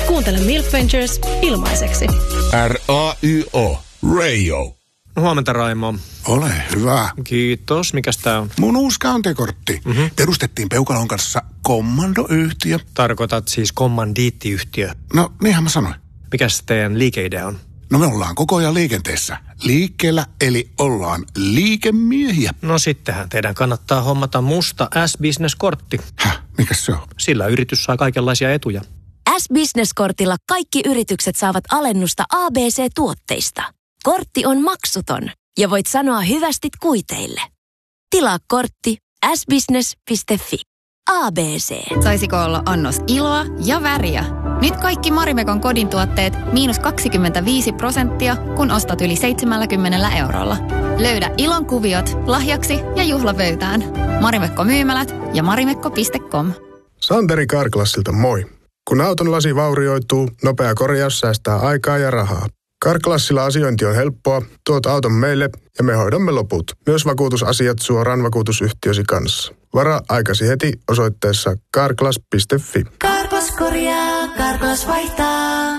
kuuntele Milk Ventures ilmaiseksi. R-A-Y-O. Rayo. Huomenta, Raimo. Ole hyvä. Kiitos. Mikäs tää on? Mun uusi Counterkortti. Perustettiin Peukalon kanssa kommandoyhtiö. Tarkoitat siis kommandiittiyhtiö. No, niinhän mä sanoin. Mikäs teidän liikeidea on? No me ollaan koko ajan liikenteessä. Liikkeellä, eli ollaan liikemiehiä. No sittenhän teidän kannattaa hommata musta S-Business-kortti. Häh, mikäs se on? Sillä yritys saa kaikenlaisia etuja. S-Business-kortilla kaikki yritykset saavat alennusta ABC-tuotteista. Kortti on maksuton ja voit sanoa hyvästit kuiteille. Tilaa kortti sbusiness.fi. ABC. Saisiko olla annos iloa ja väriä? Nyt kaikki Marimekon kodin tuotteet -25%, kun ostat yli 70 €. Löydä ilon kuviot lahjaksi ja juhlavöytään. Marimekko myymälät ja marimekko.com. Santeri Carglassilta moi. Kun auton lasi vaurioituu, nopea korjaus säästää aikaa ja rahaa. Carglassilla asiointi on helppoa, tuot auton meille ja me hoidamme loput. Myös vakuutusasiat suoraan vakuutusyhtiösi kanssa. Varaa aikasi heti osoitteessa carglass.fi. Carglass korjaa, Carglass vaihtaa.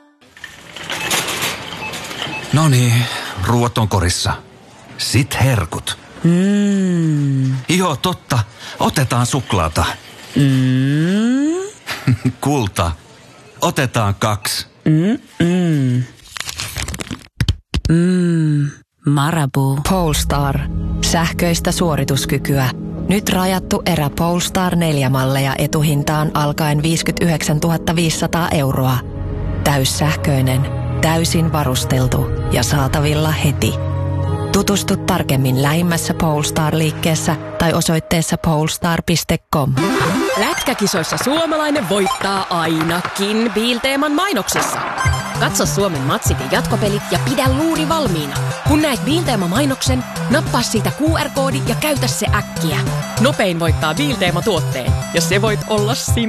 Noniin, ruuat on korissa. Sit herkut. Joo, totta. Otetaan suklaata. Kulta. Otetaan 2. Marabu. Polestar. Sähköistä suorituskykyä. Nyt rajattu erä Polestar 4-malleja etuhintaan alkaen 59 500 €. Täyssähköinen, täysin varusteltu ja saatavilla heti. Tutustu tarkemmin lähimmässä Polestar-liikkeessä tai osoitteessa polestar.com. Lätkäkisoissa suomalainen voittaa ainakin Bilteeman mainoksissa. Katso Suomen matsit ja jatkopelit ja pidä luuri valmiina. Kun näet Bilteema-mainoksen, nappaa siitä QR-koodi ja käytä se äkkiä. Nopein voittaa Bilteema-tuotteen, ja se voit olla sinä.